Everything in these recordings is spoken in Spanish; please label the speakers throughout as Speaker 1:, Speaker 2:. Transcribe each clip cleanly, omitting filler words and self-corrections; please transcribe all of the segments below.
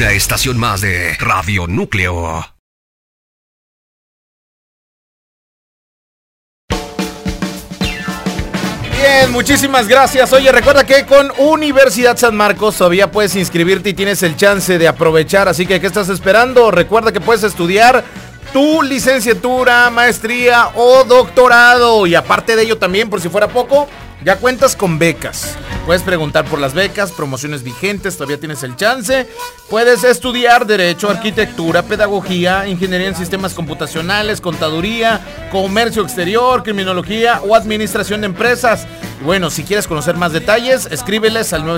Speaker 1: una estación más de Radio Núcleo.
Speaker 2: Bien, muchísimas gracias. Oye, recuerda que con Universidad San Marcos todavía puedes inscribirte y tienes el chance de aprovechar. Así que, ¿qué estás esperando? Recuerda que puedes estudiar tu licenciatura, maestría o doctorado. Y aparte de ello también, por si fuera poco, ya cuentas con becas. Puedes preguntar por las becas, promociones vigentes, todavía tienes el chance. Puedes estudiar Derecho, Arquitectura, Pedagogía, Ingeniería en Sistemas Computacionales, Contaduría, Comercio Exterior, Criminología o Administración de Empresas. Bueno, si quieres conocer más detalles, escríbeles al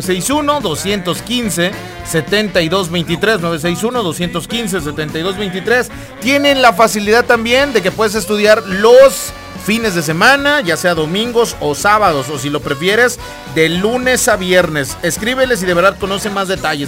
Speaker 2: 961-215-7223, 961-215-7223. Tienen la facilidad también de que puedes estudiar los fines de semana, ya sea domingos o sábados, o si lo prefieres, de lunes a viernes. Escríbeles y de verdad conoce más detalles.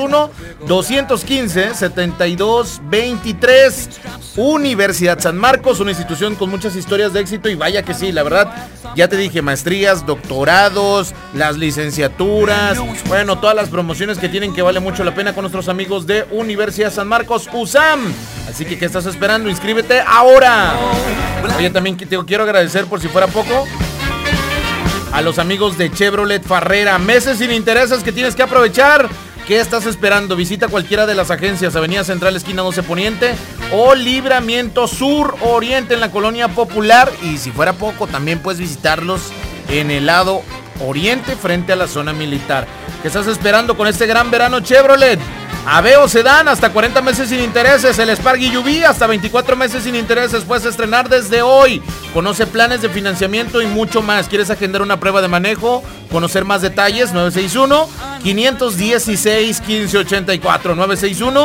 Speaker 2: 961-215-7223. Universidad San Marcos, una institución con muchas historias de éxito, y vaya que sí, la verdad, ya te dije, maestrías, doctorados, las licenciaturas, bueno, todas las promociones que tienen, que vale mucho la pena con nuestros amigos de Universidad San Marcos, USAM. Así que, ¿qué estás esperando? Inscríbete ahora. Oye, también te quiero agradecer, por si fuera poco, a los amigos de Chevrolet Farrera. Meses sin intereses que tienes que aprovechar. ¿Qué estás esperando? Visita cualquiera de las agencias, Avenida Central, esquina 12 Poniente, o Libramiento Sur Oriente en la Colonia Popular. Y si fuera poco, también puedes visitarlos en el lado oriente, frente a la zona militar. ¿Qué estás esperando con este gran verano Chevrolet? Aveo Sedán, hasta 40 meses sin intereses. El Spark UV, hasta 24 meses sin intereses. Puedes estrenar desde hoy. Conoce planes de financiamiento y mucho más. ¿Quieres agendar una prueba de manejo? Conocer más detalles, 961-516-1584.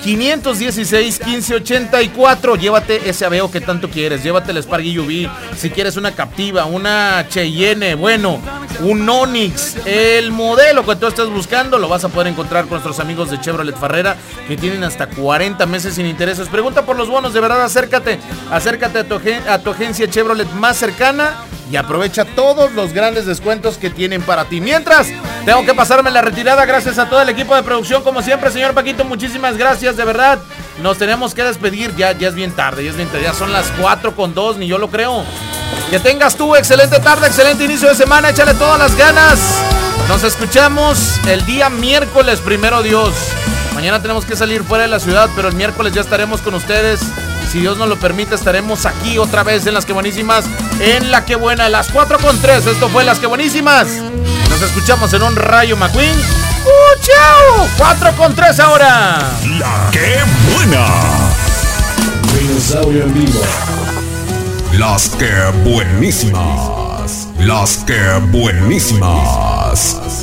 Speaker 2: 961-516-1584. Llévate ese Aveo que tanto quieres. Llévate el Spark UV. Si quieres una Captiva, una Cheyenne, bueno, un Onix, el modelo que tú estés buscando, lo vas a poder encontrar con nuestros amigos de Chevrolet Farrera, que tienen hasta 40 meses sin intereses. Pregunta por los bonos, de verdad, acércate a tu agencia Chevrolet más cercana y aprovecha todos los grandes descuentos que tienen para ti. Mientras, tengo que pasarme la retirada. Gracias a todo el equipo de producción, como siempre, señor Paquito, muchísimas gracias, de verdad. Nos tenemos que despedir, ya es bien tarde, ya son las 4:02, ni yo lo creo. Que tengas tú excelente tarde, excelente inicio de semana, échale todas las ganas. Nos escuchamos el día miércoles, primero Dios. Mañana tenemos que salir fuera de la ciudad, pero el miércoles ya estaremos con ustedes. Si Dios nos lo permite, estaremos aquí otra vez en Las Que Buenísimas, en La Que Buena, las 4:03. Esto fue Las Que Buenísimas. Nos escuchamos en un Rayo McQueen. ¡Chao! 4:03 ahora.
Speaker 1: La Que Buena.
Speaker 3: Dinosaurio en vivo.
Speaker 1: Las Que Buenísimas. Las Que Buenísimas.